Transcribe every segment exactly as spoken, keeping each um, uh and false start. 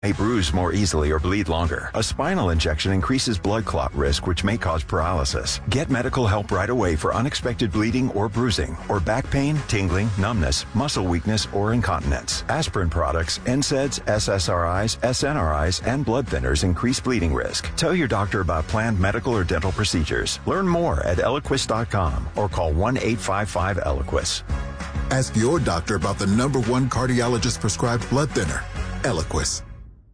may bruise more easily or bleed longer. A spinal injection increases blood clot risk, which may cause paralysis. Get medical help right away for unexpected bleeding or bruising, or back pain, tingling, numbness, muscle weakness, or incontinence. Aspirin products, N SAIDs, S S R Is, S N R Is, and blood thinners increase bleeding risk. Tell your doctor about planned medical or dental procedures. Learn more at Eliquis dot com or call one eight five five Eliquis. Ask your doctor about the number one cardiologist-prescribed blood thinner, Eliquis.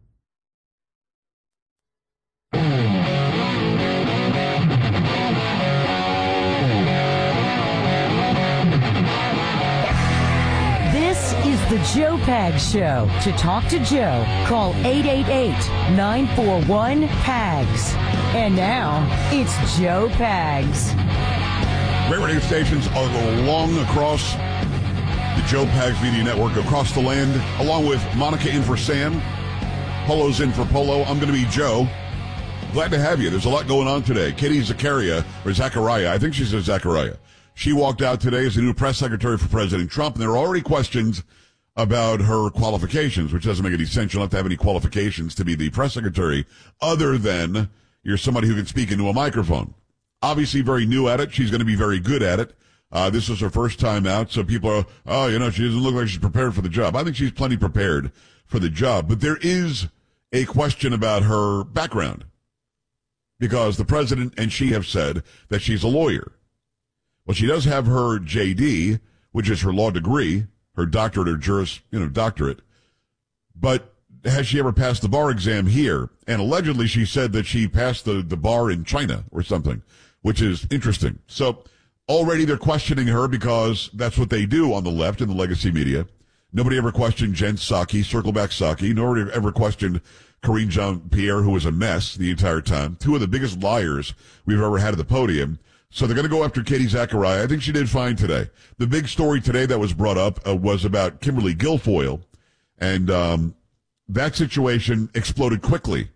This is the Joe Pags Show. To talk to Joe, call eight eight eight, nine four one, P A G S. And now, it's Joe Pags. Great radio stations along across the Joe Pags Media Network, across the land, along with Monica in for Sam. Polo's in for Polo. I'm going to be Joe. Glad to have you. There's a lot going on today. Katie Zachariah, or Zachariah, I think she says Zachariah. She walked out today as the new press secretary for President Trump, and there are already questions about her qualifications, which doesn't make any sense. You don't have to have any qualifications to be the press secretary, other than you're somebody who can speak into a microphone. Obviously very new at it. She's going to be very good at it. Uh, this is her first time out, so people are, oh, you know, she doesn't look like she's prepared for the job. I think she's plenty prepared for the job. But there is a question about her background, because the president and she have said that she's a lawyer. Well, she does have her J D, which is her law degree, her doctorate or juris, you know, doctorate. But has she ever passed the bar exam here? And allegedly she said that she passed the, the bar in China or something, which is interesting. So already they're questioning her, because that's what they do on the left in the legacy media. Nobody ever questioned Jen Psaki, Circleback Psaki. Nobody ever questioned Karine Jean-Pierre, who was a mess the entire time. Two of the biggest liars we've ever had at the podium. So they're going to go after Katie Zachariah. I think she did fine today. The big story today that was brought up uh, was about Kimberly Guilfoyle. And um, that situation exploded quickly.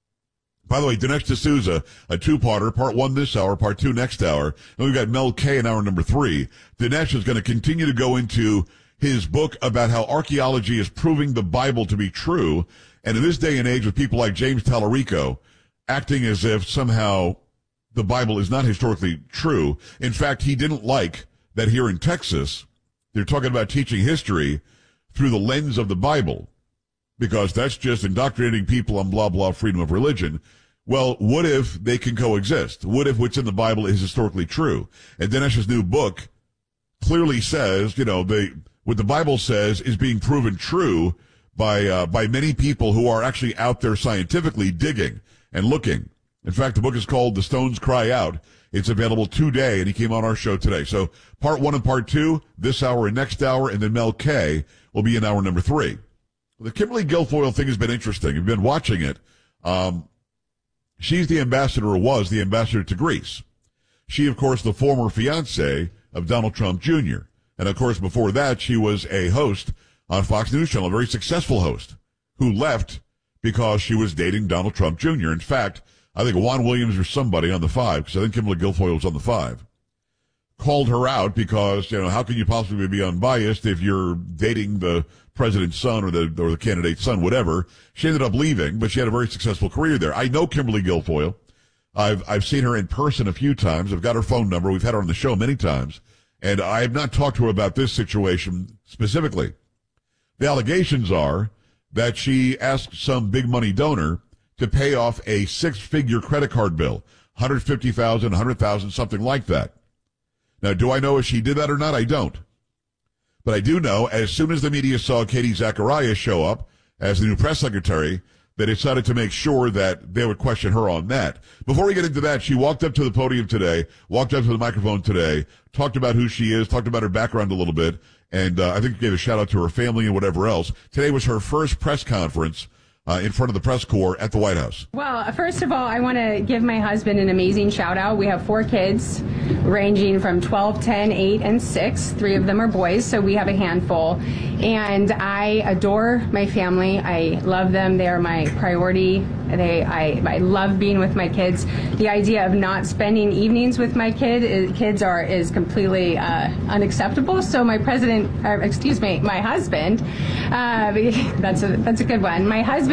By the way, Dinesh D'Souza, a two-parter, part one this hour, part two next hour. And we've got Mel K in hour number three. Dinesh is going to continue to go into his book about how archaeology is proving the Bible to be true. And in this day and age, with people like James Tallarico acting as if somehow the Bible is not historically true. In fact, he didn't like that here in Texas, they're talking about teaching history through the lens of the Bible, because that's just indoctrinating people on blah, blah, freedom of religion. Well, what if they can coexist? What if what's in the Bible is historically true? And Dinesh's new book clearly says, you know, they, what the Bible says is being proven true by, uh, by many people who are actually out there scientifically digging and looking. In fact, the book is called The Stones Cry Out. It's available today, and he came on our show today. So part one and part two, this hour and next hour, and then Mel K will be in hour number three. The Kimberly Guilfoyle thing has been interesting. You've been watching it. Um, she's the ambassador, or was the ambassador to Greece. She, of course, the former fiancé of Donald Trump Junior And, of course, before that, she was a host on Fox News Channel, a very successful host, who left because she was dating Donald Trump Junior In fact, I think Juan Williams or somebody on the five, because I think Kimberly Guilfoyle was on the five, called her out because, you know, how can you possibly be unbiased if you're dating the president's son or the or the candidate's son, whatever. She ended up leaving, but she had a very successful career there. I know Kimberly Guilfoyle. I've I've seen her in person a few times. I've got her phone number. We've had her on the show many times. And I have not talked to her about this situation specifically. The allegations are that she asked some big money donor to pay off a six-figure credit card bill, one hundred fifty thousand dollars, one hundred thousand dollars, something like that. Now, do I know if she did that or not? I don't. But I do know, as soon as the media saw Katie Zachariah show up as the new press secretary, they decided to make sure that they would question her on that. Before we get into that, she walked up to the podium today, walked up to the microphone today, talked about who she is, talked about her background a little bit, and uh, I think gave a shout-out to her family and whatever else. Today was her first press conference Uh, in front of the press corps at the White House. Well, first of all, I want to give my husband an amazing shout out. We have four kids ranging from twelve, ten, eight, and six. Three of them are boys, so we have a handful. And I adore my family. I love them. They are my priority. They, I, I love being with my kids. The idea of not spending evenings with my kid, is, kids are is completely uh, unacceptable. So my president, or excuse me, my husband, uh, that's a that's a good one. My husband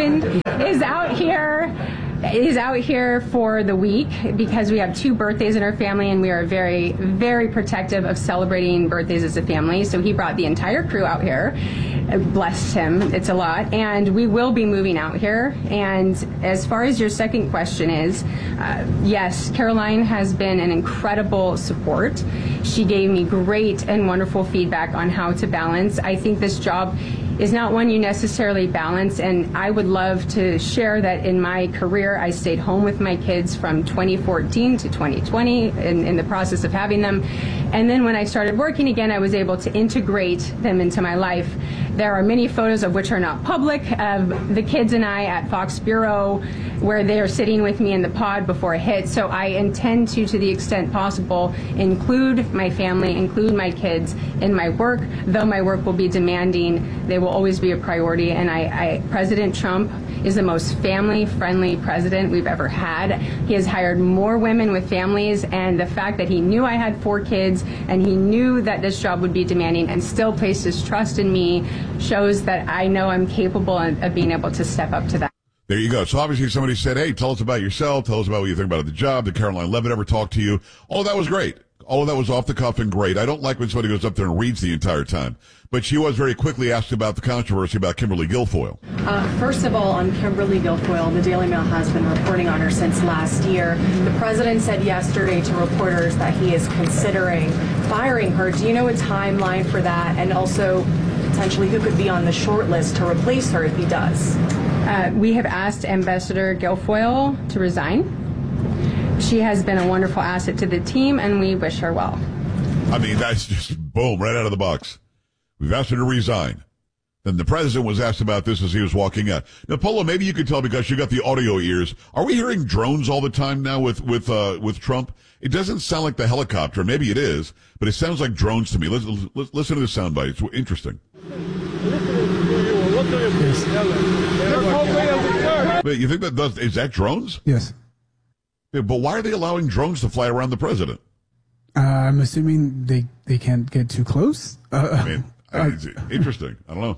husband is out here is out here for the week because we have two birthdays in our family, and we are very, very protective of celebrating birthdays as a family. So he brought the entire crew out here. Blessed him. It's a lot. And we will be moving out here. And as far as your second question is, uh, yes, Caroline has been an incredible support. She gave me great and wonderful feedback on how to balance. I think this job is not one you necessarily balance, and I would love to share that in my career I stayed home with my kids from twenty fourteen to twenty twenty in, in the process of having them, and then when I started working again I was able to integrate them into my life. There are many photos of which are not public of the kids and I at Fox Bureau where they are sitting with me in the pod before it hits, so I intend to, to the extent possible, include my family, include my kids in my work, though my work will be demanding. They will always be a priority, and I, I President Trump is the most family-friendly president we've ever had. He has hired more women with families, and the fact that he knew I had four kids and he knew that this job would be demanding and still placed his trust in me shows that I know I'm capable of being able to step up to that. There you go. So obviously somebody said, hey, tell us about yourself. Tell us about what you think about the job. Did Caroline Levitt ever talk to you? All of that was great. All of that was off the cuff and great. I don't like when somebody goes up there and reads the entire time. But she was very quickly asked about the controversy about Kimberly Guilfoyle. Uh, first of all, on Kimberly Guilfoyle, the Daily Mail has been reporting on her since last year. The president said yesterday to reporters that he is considering firing her. Do you know a timeline for that? And also, potentially, who could be on the short list to replace her if he does? Uh, we have asked Ambassador Guilfoyle to resign. She has been a wonderful asset to the team, and we wish her well. I mean, that's just boom, right out of the box. We've asked her to resign. Then the president was asked about this as he was walking out. Now, Polo, maybe you could tell because you got the audio ears. Are we hearing drones all the time now with with uh, with Trump? It doesn't sound like the helicopter. Maybe it is, but it sounds like drones to me. Listen, listen to the soundbite. It's interesting. But you think that does, is that drones? Yes. Yeah, but why are they allowing drones to fly around the president? Uh, I'm assuming they, they can't get too close. Uh, I mean, uh, it's interesting. I don't know.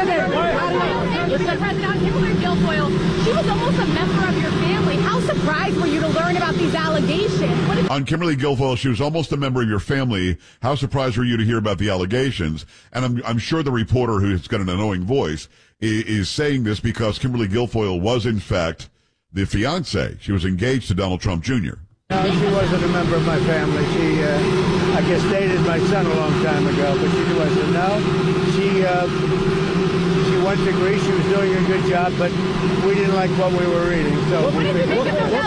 Mister President, Kimberly Guilfoyle, she was almost a member of your family. How surprised were you to learn about these allegations? What is- On Kimberly Guilfoyle, she was almost a member of your family. How surprised were you to hear about the allegations? And I'm, I'm sure the reporter, who's got an annoying voice, is, is saying this because Kimberly Guilfoyle was, in fact, the fiance. She was engaged to Donald Trump Junior No, she wasn't a member of my family. She, uh, I guess, dated my son a long time ago, but she wasn't. No, she, uh, she went to Greece. She was doing a good job, but we didn't like what we were reading. So what we did you think of those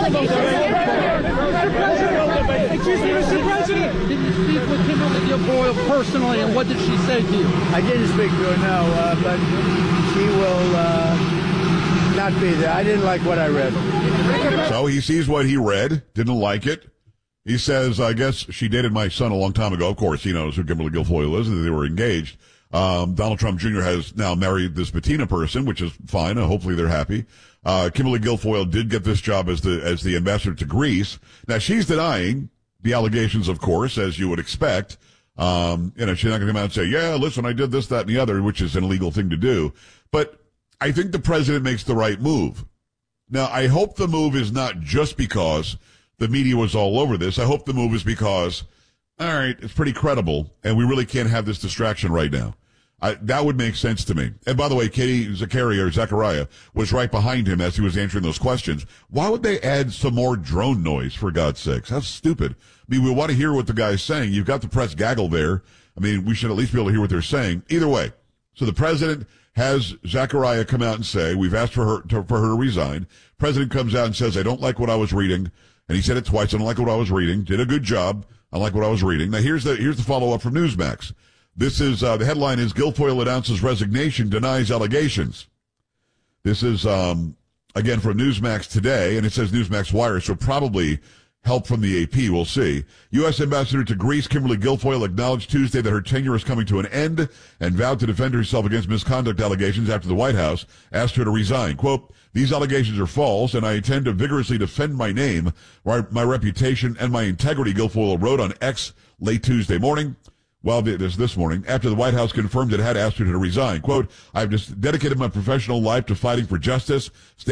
allegations? Excuse me, Mister President. Did you speak with Kimberly Guilfoyle personally, and what did she say to you? I didn't speak to her, no, uh, but she will uh, not be there. I didn't like what I read. So he sees what he read, didn't like it. He says, I guess she dated my son a long time ago. Of course, he knows who Kimberly Guilfoyle is, and they were engaged. Um, Donald Trump Junior has now married this Bettina person, which is fine. Uh, hopefully they're happy. Uh, Kimberly Guilfoyle did get this job as the, as the ambassador to Greece. Now she's denying the allegations, of course, as you would expect. Um, you know, she's not going to come out and say, yeah, listen, I did this, that, and the other, which is an illegal thing to do. But I think the president makes the right move. Now, I hope the move is not just because the media was all over this. I hope the move is because, all right, it's pretty credible, and we really can't have this distraction right now. I, that would make sense to me. And by the way, Katie Zachariah, or Zachariah was right behind him as he was answering those questions. Why would they add some more drone noise, for God's sakes? That's stupid. I mean, we want to hear what the guy's saying. You've got the press gaggle there. I mean, we should at least be able to hear what they're saying. Either way, so the president has Zachariah come out and say, we've asked for her to, for her to resign. President comes out and says, I don't like what I was reading. And he said it twice. I don't like what I was reading. Did a good job. I like what I was reading. Now, here's the, here's the follow-up from Newsmax. This is, uh, the headline is Guilfoyle announces resignation, denies allegations. This is, um, again, from Newsmax today, and it says Newsmax Wire, so probably help from the A P, we'll see. U S Ambassador to Greece, Kimberly Guilfoyle, acknowledged Tuesday that her tenure is coming to an end and vowed to defend herself against misconduct allegations after the White House asked her to resign. Quote, these allegations are false, and I intend to vigorously defend my name, my reputation, and my integrity, Guilfoyle wrote on X late Tuesday morning. Well, this this morning, after the White House confirmed it had asked her to resign. Quote, I've just dedicated my professional life to fighting for justice,